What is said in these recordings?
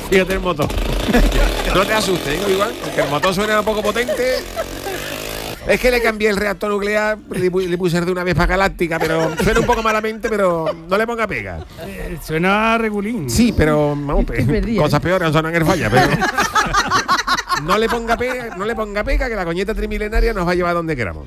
Fíjate el motor. No te asustes, ¿eh, Iván? Porque el motor suena un poco potente. Es que le cambié el reactor nuclear, le puse de una vez para galáctica, pero suena un poco malamente, pero no le ponga pega. Suena regulín. Sí, pero vamos, cosas peores son en el falla, pero no le ponga pega, que la coñeta trimilenaria nos va a llevar donde queramos.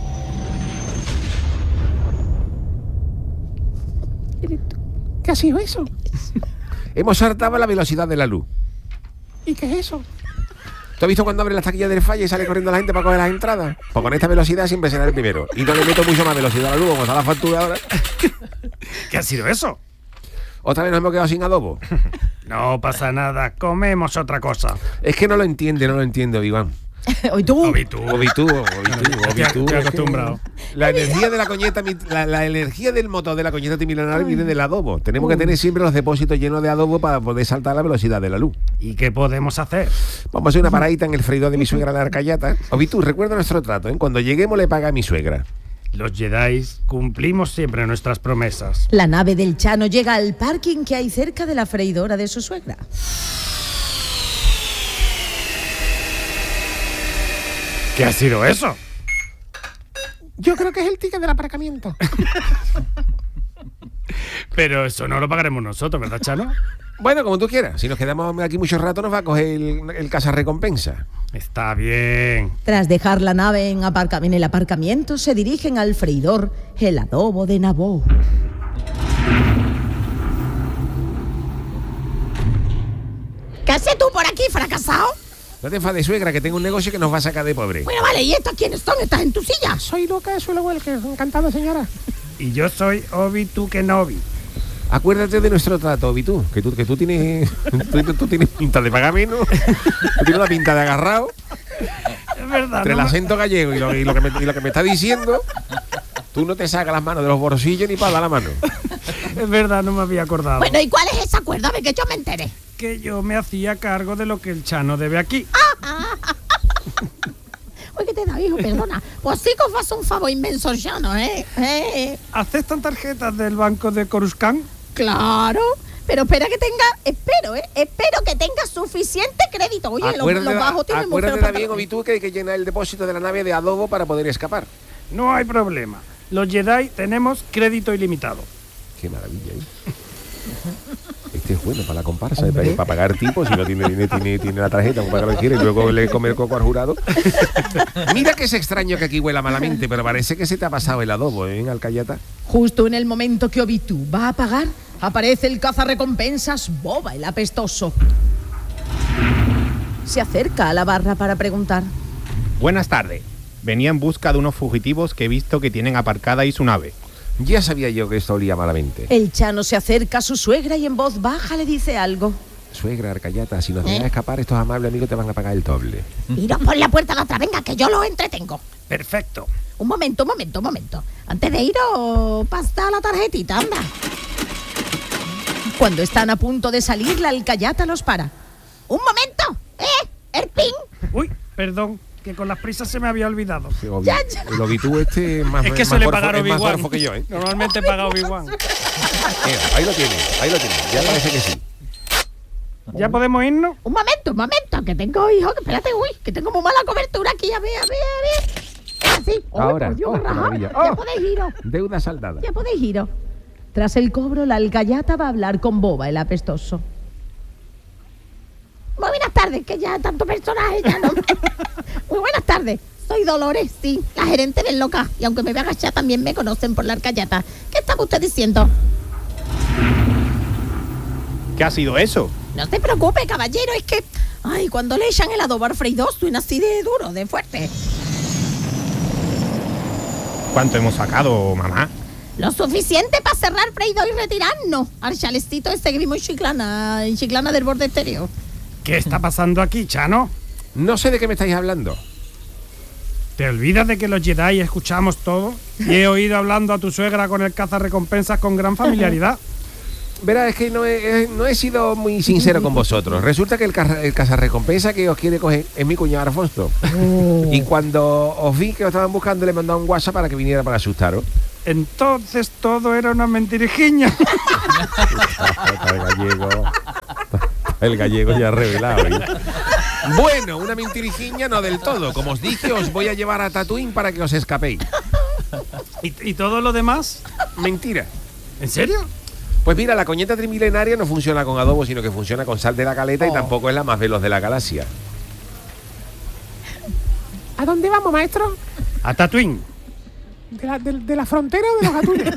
¿Qué ha sido eso? Hemos saltado a la velocidad de la luz. ¿Y qué es eso? ¿Tú has visto cuando abre las taquillas del falla y sale corriendo la gente para coger las entradas? Pues con esta velocidad siempre será el primero. Y no le meto mucho más velocidad a la luz, como está la factura ahora. ¿Qué ha sido eso? Otra vez nos hemos quedado sin adobo. No pasa nada, comemos otra cosa. Es que no lo entiendo, Iván. Hoy tú. Estoy acostumbrado. La energía de la coñeta, la energía del motor de la coñeta trimilenaria viene del adobo. Tenemos que tener siempre los depósitos llenos de adobo para poder saltar a la velocidad de la luz. ¿Y qué podemos hacer? Vamos a hacer una paradita en el freidor de mi suegra en la Arcayata. Ovitu, recuerda nuestro trato, ¿eh? Cuando lleguemos le paga a mi suegra. Los Jedi cumplimos siempre nuestras promesas. La nave del Chano llega al parking que hay cerca de la freidora de su suegra. ¿Qué ha sido eso? Yo creo que es el ticket del aparcamiento. Pero eso no lo pagaremos nosotros, ¿verdad, Chano? Bueno, como tú quieras. Si nos quedamos aquí mucho rato nos va a coger el cazarrecompensa. Está bien. Tras dejar la nave en el aparcamiento, se dirigen al freidor, el adobo de Naboo. ¿Qué haces tú por aquí, fracasado? No te enfades, suegra, que tengo un negocio que nos va a sacar de pobre. Bueno, vale, ¿y estos quiénes son? ¿Estás en tu silla? Soy Lucas Suelo Welker. Encantado, señora. Y yo soy Obi-Tu Kenobi. Acuérdate de nuestro trato, Obi-Tu, que tú tienes tú tienes pinta de pagar menos, tú tienes una pinta de agarrado. Es verdad. Entre el acento gallego y lo que me está diciendo, tú no te sacas las manos de los bolsillos ni para dar la mano. Es verdad, no me había acordado. Bueno, ¿y cuál es ese acuerdo? A ver, que yo me enteré. Que yo me hacía cargo de lo que el Chano debe aquí. Oye, ¿qué te da, hijo? Perdona. Pues sí que os hace un favor inmenso, Chano, ¿eh? ¿Aceptan tarjetas del banco de Coruscant? Claro. Pero espero que tenga suficiente crédito. Oye, los bajos tienen mucho. Acuérdate también, Obi-Tu, que hay que llenar el depósito de la nave de adobo para poder escapar. No hay problema. Los Jedi tenemos crédito ilimitado. Qué maravilla, ¿eh? Este es bueno para la comparsa, para pagar tipos, si no tiene la tarjeta, para lo que quiere, y luego le come el coco al jurado. Mira que es extraño que aquí huela malamente, pero parece que se te ha pasado el adobo, ¿eh, Alcayata? Justo en el momento que Obi-Tu va a pagar, aparece el cazarrecompensas Boba el apestoso. Se acerca a la barra para preguntar. Buenas tardes. Venía en busca de unos fugitivos que he visto que tienen aparcada ahí su nave. Ya sabía yo que esto olía malamente. El Chano se acerca a su suegra y en voz baja le dice algo. Suegra, Arcayata, si nos dejas escapar, estos amables amigos te van a pagar el doble. Mira por la puerta la otra, venga, que yo los entretengo. Perfecto. Un momento. Antes de iros, pasa la tarjetita, anda. Cuando están a punto de salir, la Alcayata los para. ¡Un momento! ¡El pin! Uy, perdón, que con las prisas se me había olvidado. Sí, el Obi-Tu este es más, es que más suele gorfo, pagar es más Obi-Wan. gorfo que yo, ¿eh? Normalmente paga Obi-Wan. Ahí lo tiene. Ya parece que sí. ¿Ya podemos irnos? Un momento, que tengo, hijo, que espérate, que tengo muy mala cobertura aquí, a ver. Así. Ahora, por Dios, qué rajado. maravilla. Ya podéis iros. Deuda saldada. Ya podéis iros. Tras el cobro, la Alcayata va a hablar con Boba el apestoso. Muy buenas tardes, que ya tanto personaje ya no. Muy buenas tardes. Soy Dolores, sí, la gerente del local. Y aunque me vea agachar, también me conocen por la Arcayata. ¿Qué estaba usted diciendo? ¿Qué ha sido eso? No se preocupe, caballero, es que... Ay, cuando le echan el adobo al freidor suena así de duro, de fuerte. ¿Cuánto hemos sacado, mamá? Lo suficiente para cerrar el freidor y retirarnos al chalecito ese que vimos en Chiclana del borde exterior. ¿Qué está pasando aquí, Chano? No sé de qué me estáis hablando. ¿Te olvidas de que los Jedi escuchamos todo? Y he oído hablando a tu suegra con el cazarrecompensas con gran familiaridad. Verá, es que no he sido muy sincero con vosotros. Resulta que el cazarrecompensa que os quiere coger es mi cuñado Alfonso. Y cuando os vi que os estaban buscando, le mandé un WhatsApp para que viniera para asustaros. Entonces todo era una mentirijiña. Gallego. El gallego ya revelado. Bueno, una mentirijiña no del todo. Como os dije, os voy a llevar a Tatooine para que os escapéis. ¿Y todo lo demás? Mentira. ¿En serio? Pues mira, la coñeta trimilenaria no funciona con adobo, sino que funciona con sal de la caleta y tampoco es la más veloz de la galaxia. ¿A dónde vamos, maestro? A Tatooine. ¿De la frontera o de los atunes?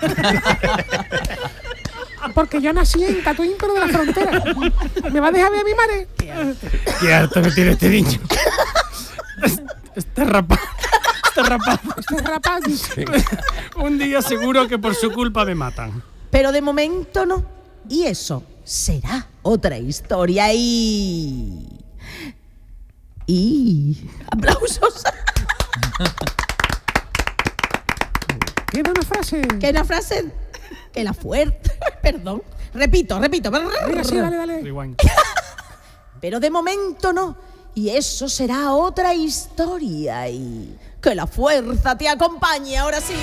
Porque yo nací en Tatooine, pero de la frontera. ¿Me va a dejar ver a mi madre? Qué harto que tiene este niño. Está rapado. Este rapaz dice. Un día seguro que por su culpa me matan. Pero de momento no. Y eso será otra historia y... ¡Aplausos! Queda una frase. Que la frase... Que la fuerte... Perdón. Repito. Venga, sí, dale. Rewind. Pero de momento no. Y eso será otra historia y... Que la fuerza te acompañe, ahora sí.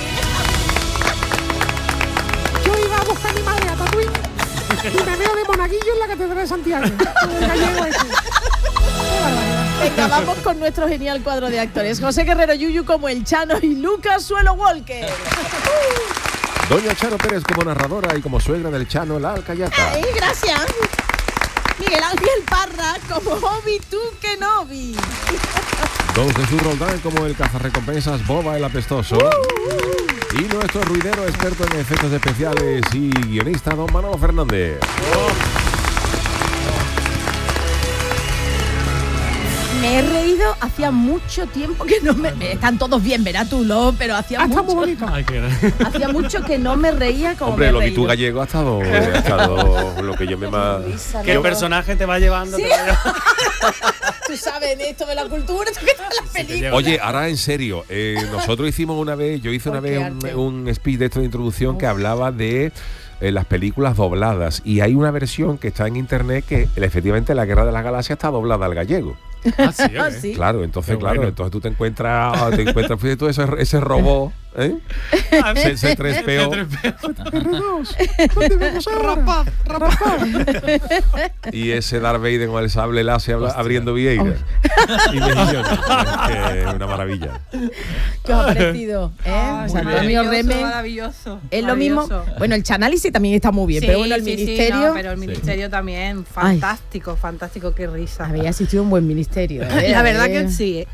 Yo iba a buscar a mi madre a Tatooine y me veo de monaguillo en la Catedral de Santiago. El gallego ese. Qué barbaridad. Venga, vamos con nuestro genial cuadro de actores. José Guerrero Yuyu como el Chano y Lucas Suelo Walker. Doña Charo Pérez como narradora y como suegra del Chano, la alcayata. ¡Ay, gracias! Miguel Ángel Parra como Obi-Tú Kenobi. Don Jesús Roldán como el cazarrecompensas Boba el apestoso. Y nuestro ruidero experto en efectos especiales y guionista don Manolo Fernández. Me he reído, hacía mucho tiempo que no me... Están todos bien, verás tú, ¿no? Pero hacía Está muy mucho... bonito. Ay, qué Hacía mucho que no me reía como Hombre, me he lo que reído. tú gallego ha estado lo que yo me más... ¿Qué personaje te va llevando? Sí. Te va llevando? Tú sabes esto de la cultura, tú que todas las películas. Oye, ahora en serio, nosotros hicimos una vez, yo hice una Oh, qué vez arte. un speech de esto de introducción que hablaba de las películas dobladas y hay una versión que está en internet que efectivamente La Guerra de las Galaxias está doblada al gallego. Ah, sí, Ah, ¿eh? sí. Claro, entonces, Qué bueno. entonces tú te encuentras fíjate tú, ese robot, ¿eh? Se trespeó. R2, ¿dónde vamos ahora? Rapaz. Y ese Darth Vader con el sable láser abriendo Vieira. Y mejillones. Es que una maravilla. ¿Qué os ha parecido? José Antonio Reme. Maravilloso. Es lo mismo. Bueno, el Chanálisis también está muy bien, Sí, pero bueno, el sí, ministerio. no, pero el ministerio también, fantástico, qué risa. Había asistido un buen ministerio. La verdad que sí,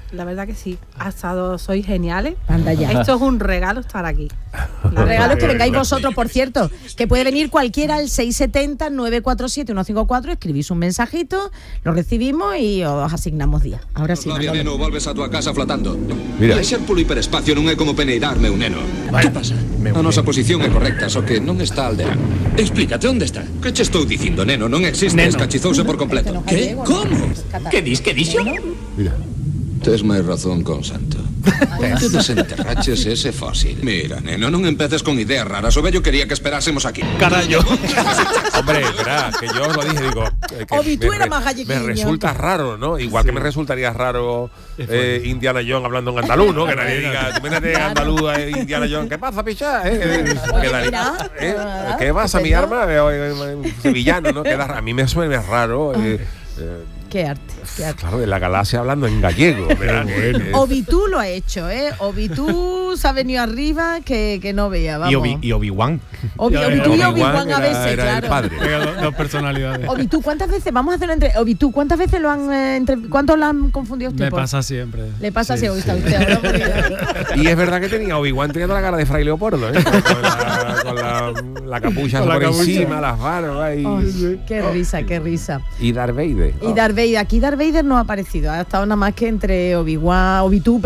sois geniales. Anda ya. Esto es un regalo estar aquí. Los regalos que vengáis vosotros, por cierto, que puede venir cualquiera al 670-947-154, escribís un mensajito, lo recibimos y os asignamos día. Ahora sí. Flavia, Manolo. neno, volves a tua casa flotando. Mira. Vai ser polo hiperespacio non é como peneidarme un neno. Vale. Que pasa? Meu A nosa neno. posición é correcta, só que non está a aldea. Explícate, onde está? Que che estou dicindo, neno? Non existe, Neno. escachizouse por completo. Este no Que? gallego, Como? ¿no? Que dis, que dixo? Mira. Tes máis razón con Santo. Por que desenterraches ese fósil? Mira, neno, non empeces con ideas raras. O vello quería que esperásemos aquí. Carallo. Hombre, verá, que yo os lo dije, digo. Obi, tú me eras más galleguiño. Me resulta raro, ¿no? Igual que me resultaría raro Indiana Jones hablando en andaluz, ¿no? Que nadie diga, tú mírate andaluz, Indiana Jones, ¿qué pasa, picha? mira, ¿Qué pasa, mi arma? Sevillano, ¿no? A mí me suena raro. Qué arte, qué arte. Claro, de la galaxia hablando en gallego. ¿verdad? Obitú lo ha hecho, ¿eh? Obitú se ha venido arriba que no vea, vamos. Y Obi-Wan. Obitú y Obi-Wan a veces, era claro. el padre. Dos personalidades. Obitú, ¿cuántas veces? Vamos a hacerlo entre. Obitú, ¿cuántas veces lo han ¿cuántos lo han confundido usted? Me por? pasa siempre. Le pasa Sí, así sí. a usted ahora, porque- Y es verdad que tenía Obi-Wan teniendo la cara de Fray Leopoldo, ¿eh? Con la capucha Con la por capucha. encima, las barbas y... Ay, qué risa, qué risa. Y Darth Vader. Y Darth Vader, aquí Darth Vader no ha aparecido, ha estado nada más que entre Obi-Wan, Obitú,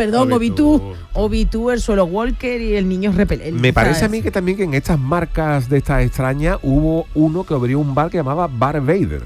el Suelo Walker y el niño repelente. Me parece a mí que también que en estas marcas de estas extrañas hubo uno que abrió un bar que llamaba Bar Vader.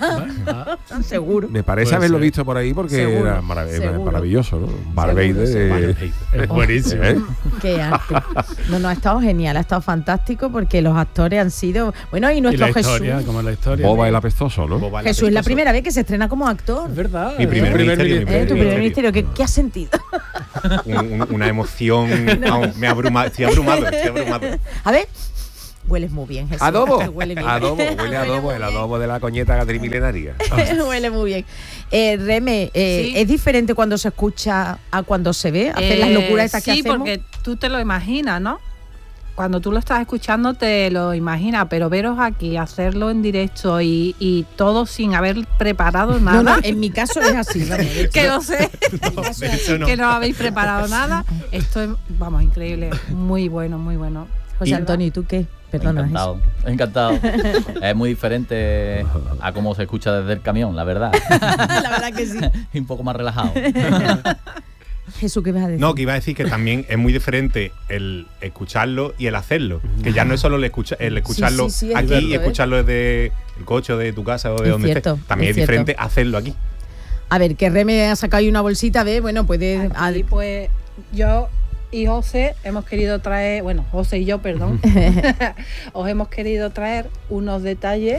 Seguro. Me parece Puede haberlo ser. visto por ahí porque Seguro, era seguro. maravilloso, ¿no? Bar Seguro, Vader. seguro. Es buenísimo. ¿eh? Qué arte. No, ha estado genial, ha estado fantástico porque los actores han sido. Bueno, y Y nuestro la Jesús. historia, como la historia. Boba el apestoso, ¿no? Boba el Jesús es la apestoso. primera vez que se estrena como actor. Es verdad. Mi primer ministerio, mi Tu primer primer ministerio, ¿qué has sentido? Una emoción. Vamos, estoy abrumado. A ver, Hueles muy bien, Jesús. ¿Adobo? Huele bien. Huele a adobo, el adobo de la coñeta trimilenaria. Huele muy bien. Reme, Sí. ¿es diferente cuando se escucha a cuando se ve? ¿Hacer las locuras estas que sí, hacemos? porque tú te lo imaginas, ¿no? Cuando tú lo estás escuchando te lo imaginas, pero veros aquí, hacerlo en directo y todo sin haber preparado nada. No, en mi caso es así. Vamos, de hecho. Que lo sé, De hecho, no. que no habéis preparado nada. Esto es, vamos, increíble, muy bueno, muy bueno. José Antonio, ¿y tú qué? Perdona. Encantado. Es muy diferente a cómo se escucha desde el camión, la verdad. La verdad que sí. Y un poco más relajado. Jesús, ¿qué vas a decir? No, que iba a decir que también es muy diferente el escucharlo y el hacerlo. Que ya no es solo el escucharlo sí, es aquí cierto, y escucharlo desde el coche o de tu casa o de Es donde cierto, estés. También es es diferente hacerlo aquí. A ver, que Reme ha sacado ahí una bolsita, ¿ves? Bueno, puede... Aquí, pues yo y José hemos querido traer, bueno, José y yo, perdón, os hemos querido traer unos detalles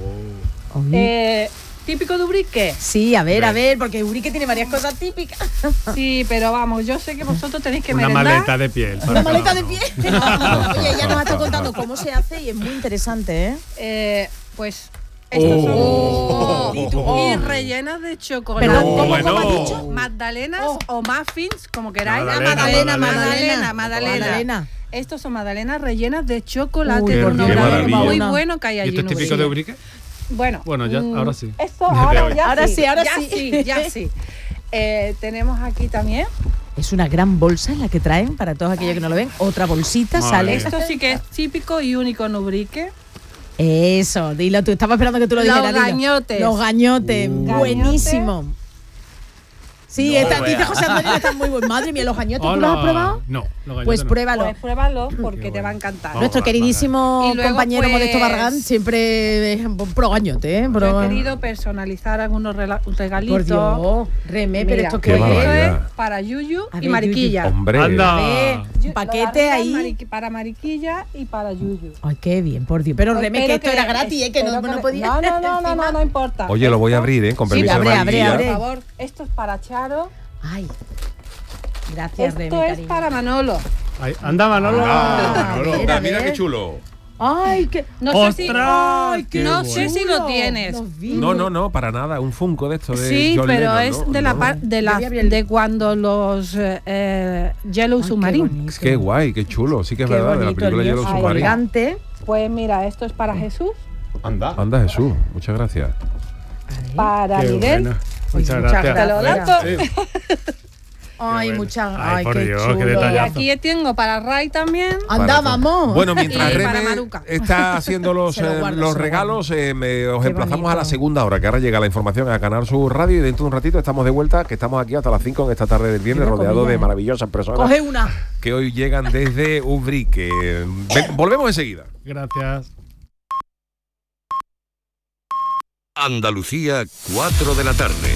típicos de Ubrique. Sí, a ver, porque Ubrique tiene varias cosas típicas. Sí, pero vamos, yo sé que vosotros tenéis que Una merendar. maleta de piel. Una maleta de pie. Oye, ella nos está contando cómo se hace y es muy interesante, ¿eh? Pues estos Oh. son y rellenas de chocolate. Perdón, ¿cómo has dicho? Magdalenas o muffins, como queráis. Magdalena. Estos son magdalenas rellenas de chocolate Uy, con qué un maravilla. muy bueno que hay ¿Y allí. esto es en típico de Ubrique. Ubrique? Bueno, Bueno, ya, ahora sí. Esto ahora ya Ahora sí. ya sí. Tenemos aquí también. Es una gran bolsa en la que traen, para todos aquellos que no lo ven, otra bolsita, Madre sale. mía. Esto sí que es típico y único en Ubrique. Eso, dilo tú, estaba esperando que tú lo Los dijeras. dilo. gañotes. Los gañotes, buenísimo. Sí, No, dice José Antonio que están muy buenos. Madre mía, los gañotes, ¿tú los has probado? No, los galletas Pues no. pruébalo. Pues pruébalo porque te va a encantar. Nuestro queridísimo Y luego, compañero pues, Modesto Barragán siempre es pro gañote, ¿eh? Yo he querido personalizar algunos regalitos. Por Dios, Reme, pero Mira, esto qué qué esto es. barbaridad. es para Yuyu A y ver, Mariquilla. Hombre. Anda. A ver, un paquete ahí. Para Mariquilla y para Yuyu. Ay, qué bien, por Dios. Pero Reme, que esto era gratis, que no podía. No importa. Oye, lo voy a abrir, con Sí, permiso de abre, Mariquilla. abre. Por favor, esto es para Charo. Ay, gracias, Reme, Esto es cariño. para Manolo. Ay, anda, Manolo. Ah, A ver, mira, a mira ver. qué chulo. Ay, qué... No sé si, ¡Ostras! Qué no bueno. sé si lo tienes. No, para nada. Un Funko de esto de Sí, John pero Lennon, es ¿no? de la No. parte de cuando los Yellow Submarine. Qué guay, qué chulo. Sí que es Qué verdad, de la bonito, película el Yellow mío, Submarine. elegante. Pues mira, esto es para Jesús, Anda. Anda, Jesús. Muchas gracias. para Qué Miguel. buena. Muchas Muchas Te gracias. lo lanzo. Ay, bueno. muchas. Ay, Ay, por qué Dios, chulo. qué Y detallazo. aquí tengo para Ray también. Anda, vamos. Bueno, mientras Y para Reme Maruca. está haciendo los, Se lo guardo, los se lo regalos, os Qué emplazamos bonito. a la segunda hora, que ahora llega la información a Canal Sur Radio y dentro de un ratito estamos de vuelta, que estamos aquí hasta las 5 en esta tarde del viernes, Qué rodeados comida, de ¿eh? maravillosas personas Coge una. que hoy llegan desde Ubrique. Volvemos enseguida. Gracias. Andalucía, 4 de la tarde.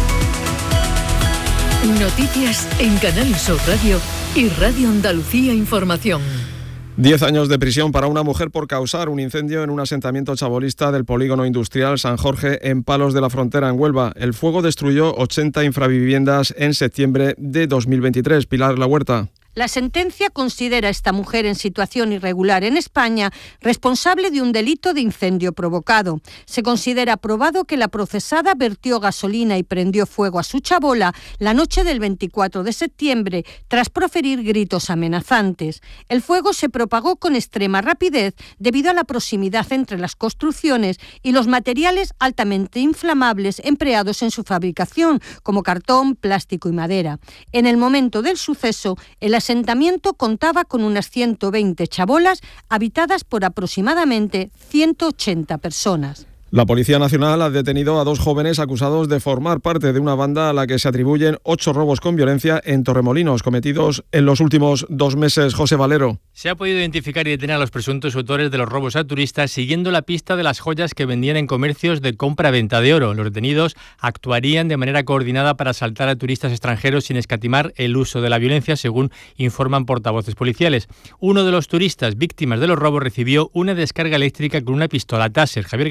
Noticias en Canal Sur Radio y Radio Andalucía Información. 10 años de prisión para una mujer por causar un incendio en un asentamiento chabolista del polígono industrial San Jorge en Palos de la Frontera, en Huelva. El fuego destruyó 80 infraviviendas en septiembre de 2023. Pilar La Huerta. La sentencia considera a esta mujer en situación irregular en España responsable de un delito de incendio provocado. Se considera probado que la procesada vertió gasolina y prendió fuego a su chabola la noche del 24 de septiembre tras proferir gritos amenazantes. El fuego se propagó con extrema rapidez debido a la proximidad entre las construcciones y los materiales altamente inflamables empleados en su fabricación, como cartón, plástico y madera. En el momento del suceso, el asentamiento contaba con unas 120 chabolas habitadas por aproximadamente 180 personas. La Policía Nacional ha detenido a 2 jóvenes acusados de formar parte de una banda a la que se atribuyen 8 robos con violencia en Torremolinos cometidos en los últimos 2 meses. José Valero. Se ha podido identificar y detener a los presuntos autores de los robos a turistas siguiendo la pista de las joyas que vendían en comercios de compra-venta de oro. Los detenidos actuarían de manera coordinada para asaltar a turistas extranjeros sin escatimar el uso de la violencia, según informan portavoces policiales. Uno de los turistas víctimas de los robos recibió una descarga eléctrica con una pistola Taser. Javier García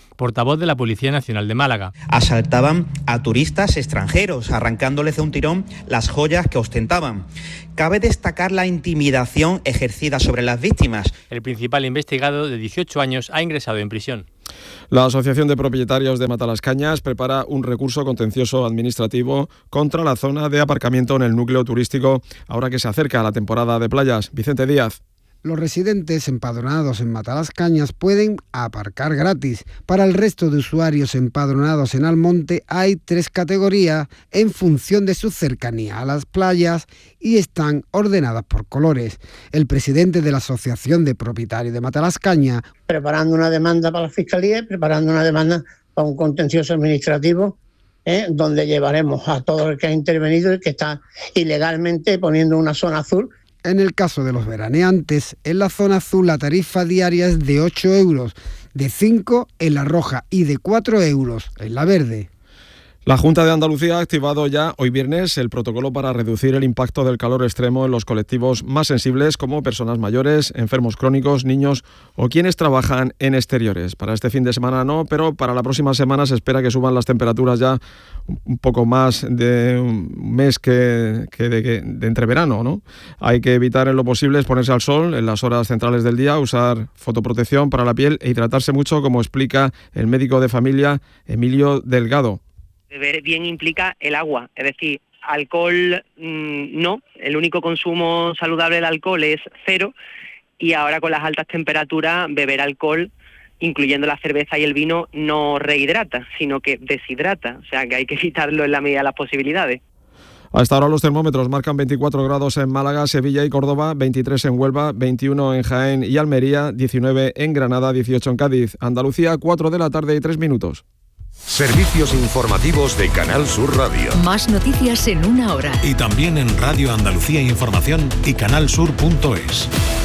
portavoz de la Policía Nacional de Málaga. Asaltaban a turistas extranjeros, arrancándoles de un tirón las joyas que ostentaban. Cabe destacar la intimidación ejercida sobre las víctimas. El principal investigado, de 18 años, ha ingresado en prisión. La Asociación de Propietarios de Matalascañas prepara un recurso contencioso administrativo contra la zona de aparcamiento en el núcleo turístico, ahora que se acerca la temporada de playas. Vicente Díaz. Los residentes empadronados en Matalascañas pueden aparcar gratis. Para el resto de usuarios empadronados en Almonte hay 3 categorías en función de su cercanía a las playas y están ordenadas por colores. El presidente de la Asociación de Propietarios de Matalascañas, preparando una demanda para la Fiscalía y preparando una demanda para un contencioso administrativo, donde llevaremos a todo el que ha intervenido y que está ilegalmente poniendo una zona azul. En el caso de los veraneantes, en la zona azul la tarifa diaria es de 8 euros, de 5 en la roja y de 4 euros en la verde. La Junta de Andalucía ha activado ya hoy viernes el protocolo para reducir el impacto del calor extremo en los colectivos más sensibles como personas mayores, enfermos crónicos, niños o quienes trabajan en exteriores. Para este fin de semana no, pero para la próxima semana se espera que suban las temperaturas ya un poco más de un mes de entreverano, ¿no? Hay que evitar en lo posible exponerse al sol en las horas centrales del día, usar fotoprotección para la piel e hidratarse mucho, como explica el médico de familia Emilio Delgado. Beber bien implica el agua, es decir, alcohol no, el único consumo saludable del alcohol es 0 y ahora con las altas temperaturas beber alcohol, incluyendo la cerveza y el vino, no rehidrata, sino que deshidrata, o sea que hay que evitarlo en la medida de las posibilidades. Hasta ahora los termómetros marcan 24 grados en Málaga, Sevilla y Córdoba, 23 en Huelva, 21 en Jaén y Almería, 19 en Granada, 18 en Cádiz. Andalucía, 4 de la tarde y 3 minutos. Servicios informativos de Canal Sur Radio. Más noticias en una hora. Y también en Radio Andalucía Información y canalsur.es.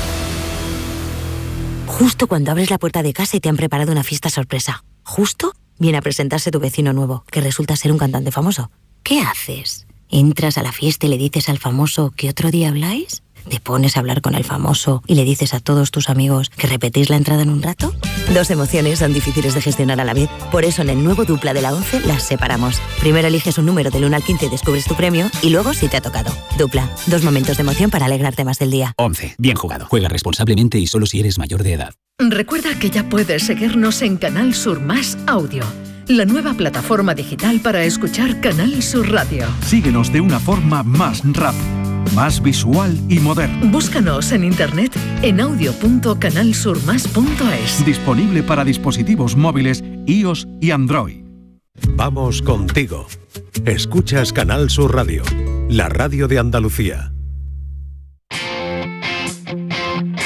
Justo cuando abres la puerta de casa y te han preparado una fiesta sorpresa. Justo viene a presentarse tu vecino nuevo, que resulta ser un cantante famoso. ¿Qué haces? ¿Entras a la fiesta y le dices al famoso que otro día habláis? ¿Te pones a hablar con el famoso y le dices a todos tus amigos que repetís la entrada en un rato? 2 emociones son difíciles de gestionar a la vez. Por eso en el nuevo Dupla de la 11 las separamos. Primero eliges un número del 1 al 15 y descubres tu premio y luego si te ha tocado. Dupla, 2 momentos de emoción para alegrarte más del día. 11. Bien jugado. Juega responsablemente y solo si eres mayor de edad. Recuerda que ya puedes seguirnos en Canal Sur Más Audio, la nueva plataforma digital para escuchar Canal Sur Radio. Síguenos de una forma más rápida, más visual y moderna. Búscanos en internet en audio.canalsurmas.es. Disponible para dispositivos móviles iOS y Android. Vamos contigo. Escuchas Canal Sur Radio, la radio de Andalucía.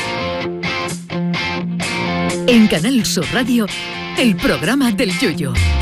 En Canal Sur Radio, el programa del Yoyo.